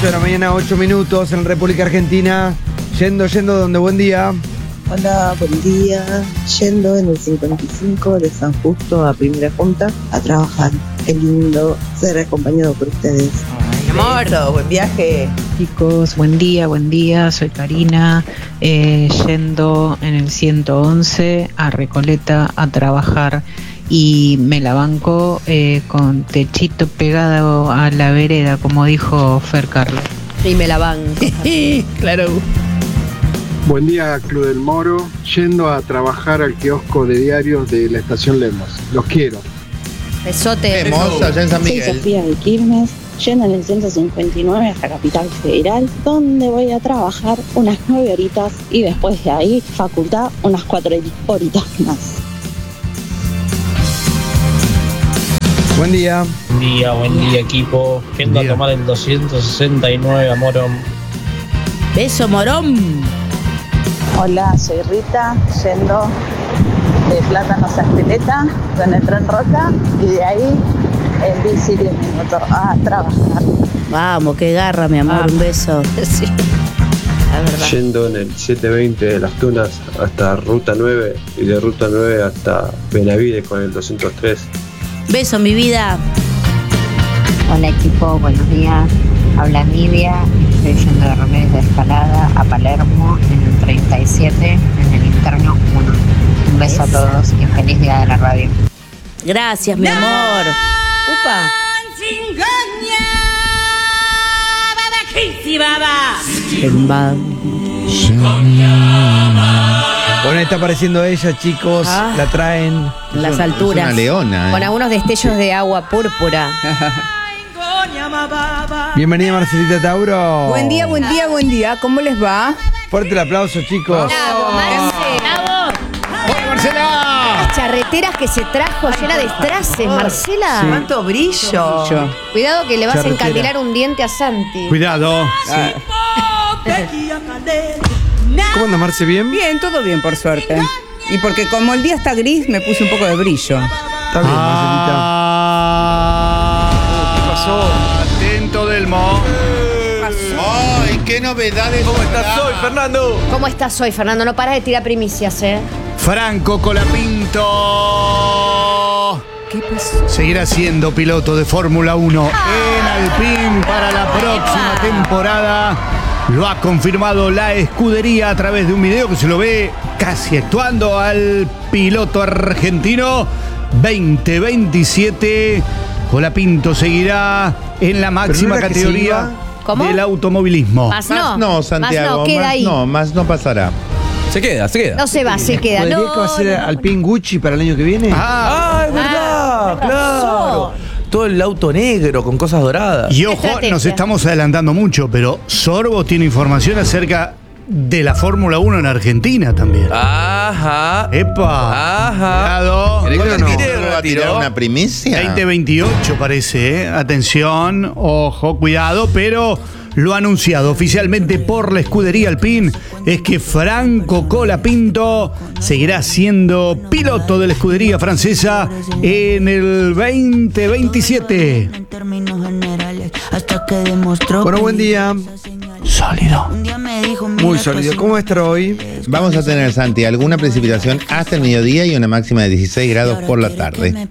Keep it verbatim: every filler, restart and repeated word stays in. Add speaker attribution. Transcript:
Speaker 1: ocho de la mañana, ocho minutos en República Argentina. Yendo, yendo, donde buen día.
Speaker 2: Hola, buen día. Yendo en el cincuenta y cinco de San Justo a Primera Junta a trabajar. Qué lindo ser acompañado por ustedes.
Speaker 3: Ay, amor, buen viaje.
Speaker 4: Chicos, buen día, buen día. Soy Karina. Eh, yendo en el ciento once a Recoleta a trabajar. Y me la banco eh, con techito pegado a la vereda, como dijo Fer Carlos.
Speaker 5: Y me la banco.
Speaker 3: Claro.
Speaker 6: Buen día, Club del Moro. Yendo a trabajar al kiosco de diarios de la estación Lemos. Los quiero.
Speaker 5: Besote.
Speaker 7: Lemos, allá en San
Speaker 2: Soy
Speaker 7: Miguel.
Speaker 2: Sofía de Quilmes, yendo en el ciento cincuenta y nueve hasta Capital Federal, donde voy a trabajar unas nueve horitas y después de ahí, facultad, unas cuatro horitas más.
Speaker 1: Buen día.
Speaker 8: Buen día, buen día equipo. Yendo a tomar el doscientos sesenta y nueve a Morón.
Speaker 3: Beso, morón.
Speaker 2: Hola, soy Rita, yendo de Plátanos a Espeleta con el tren Roca y de ahí en bici diez minutos a trabajar.
Speaker 3: Vamos, qué garra, mi amor.
Speaker 5: Ah.
Speaker 3: Un beso. Sí. La verdad.
Speaker 9: Yendo en el setecientos veinte de Las Tunas hasta Ruta nueve y de Ruta nueve hasta Benavides con el doscientos tres.
Speaker 3: Beso, mi vida.
Speaker 4: Hola equipo, buenos días. Habla Nidia. Estoy yendo de Remedios de Escalada a Palermo en el treinta y siete, en el interno uno. Un beso a todos y feliz día de la radio.
Speaker 3: Gracias, mi amor.
Speaker 5: Upa.
Speaker 1: Bueno, está apareciendo ella, chicos.
Speaker 5: Ah.
Speaker 1: La traen.
Speaker 5: Las
Speaker 7: Es
Speaker 5: alturas.
Speaker 7: una leona.
Speaker 5: Con
Speaker 7: ¿eh?
Speaker 5: algunos destellos de agua púrpura.
Speaker 1: Bienvenida, Marcelita Tauro.
Speaker 10: Buen día, buen día, buen día. ¿Cómo les va?
Speaker 1: Fuerte el aplauso, chicos.
Speaker 5: ¡Bravo, Marce! ¡Bravo!
Speaker 7: ¡Hola, Marcela!
Speaker 5: Las charreteras que se trajo llena de strases, Marcela.
Speaker 1: Sí.
Speaker 3: Cuánto brillo.
Speaker 10: Yo.
Speaker 5: Cuidado que le vas
Speaker 1: Charretera.
Speaker 5: a encandilar un diente a Santi.
Speaker 11: Cuidado.
Speaker 1: ¿Cómo andas, Marce? ¿Bien?
Speaker 10: Bien, todo bien, por suerte. Y porque como el día está gris, me puse un poco de brillo.
Speaker 1: Está bien, Marcelita.
Speaker 11: Ah, ¿qué pasó? Atento, Delmo.
Speaker 7: ¡Ay, qué novedades!
Speaker 11: ¿Cómo estás hoy, Fernando?
Speaker 5: ¿Cómo estás hoy, Fernando? No paras de tirar primicias, ¿eh?
Speaker 11: Franco Colapinto.
Speaker 10: ¿Qué pasó?
Speaker 11: Seguirá siendo piloto de Fórmula uno en Alpine para la próxima temporada. Lo ha confirmado la escudería a través de un video que se lo ve casi actuando al piloto argentino. veinte veintisiete. Colapinto seguirá en la máxima
Speaker 1: ¿Pero no era que se
Speaker 11: categoría
Speaker 1: iba?
Speaker 5: ¿Cómo?
Speaker 11: del automovilismo.
Speaker 5: Más
Speaker 7: Más
Speaker 5: no.
Speaker 7: no, Santiago.
Speaker 5: Más no, queda
Speaker 7: más
Speaker 5: ahí.
Speaker 7: no, más no pasará.
Speaker 8: Se queda, se queda.
Speaker 5: No se va, se queda.
Speaker 1: ¿Podría
Speaker 5: No,
Speaker 1: que va a ser
Speaker 5: no,
Speaker 1: Alpine Gucci para el año que viene?
Speaker 11: Ah,
Speaker 8: es
Speaker 5: Ah, ¿qué pasó?
Speaker 8: Todo el auto negro con cosas doradas.
Speaker 11: y ojo,
Speaker 5: estrategia.
Speaker 11: nos estamos adelantando mucho, pero Sorbo tiene información acerca de la Fórmula uno en Argentina también.
Speaker 8: Ajá.
Speaker 11: ¡Epa!
Speaker 8: Ajá.
Speaker 11: Cuidado.
Speaker 1: ¿Querés que
Speaker 7: ¿No
Speaker 1: no?
Speaker 7: te va a tirar una primicia?
Speaker 11: veinte veintiocho parece, ¿eh? Atención, ojo, cuidado, pero lo anunciado oficialmente por la escudería Alpine es que Franco Colapinto seguirá siendo piloto de la escudería francesa en el veinte veintisiete.
Speaker 1: Bueno, buen día.
Speaker 11: Sólido.
Speaker 1: Muy sólido. ¿Cómo va a estar hoy?
Speaker 7: Vamos a tener, Santi, alguna precipitación hasta el mediodía y una máxima de dieciséis grados por la tarde.